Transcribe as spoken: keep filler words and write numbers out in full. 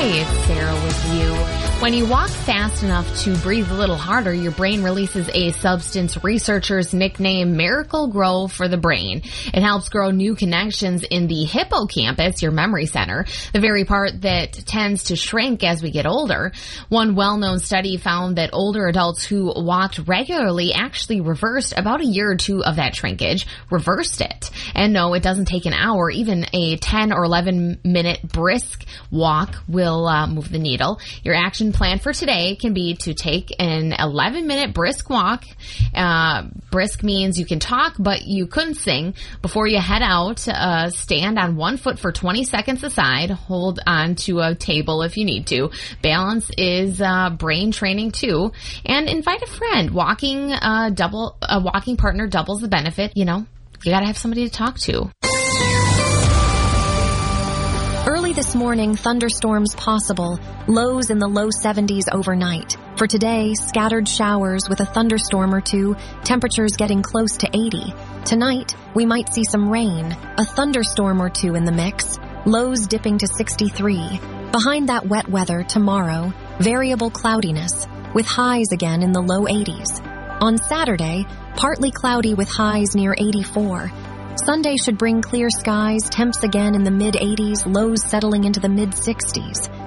Hey, it's Sarah with you. When you walk fast enough to breathe a little harder, your brain releases a substance researchers nickname Miracle-Gro for the brain. It helps grow new connections in the hippocampus, your memory center, the very part that tends to shrink as we get older. One well-known study found that older adults who walked regularly actually reversed about a year or two of that shrinkage, reversed it. And no, it doesn't take an hour. Even a ten or eleven minute brisk walk will uh, move the needle. Your action plan for today can be to take an eleven minute brisk walk. Uh, brisk means you can talk, but you couldn't sing. Before you head out, uh, stand on one foot for twenty seconds aside. Hold on to a table if you need to. Balance is uh, brain training too. And invite a friend. Walking, uh, double, a walking partner doubles the benefit. You know, you gotta have somebody to talk to. Early this morning, thunderstorms possible. Lows in the low seventies overnight. For today, scattered showers with a thunderstorm or two, temperatures getting close to eighty. Tonight, we might see some rain, a thunderstorm or two in the mix, lows dipping to sixty-three. Behind that wet weather, tomorrow, variable cloudiness, with highs again in the low eighties. On Saturday, partly cloudy with highs near eighty-four. Sunday should bring clear skies, temps again in the mid eighties, lows settling into the mid sixties.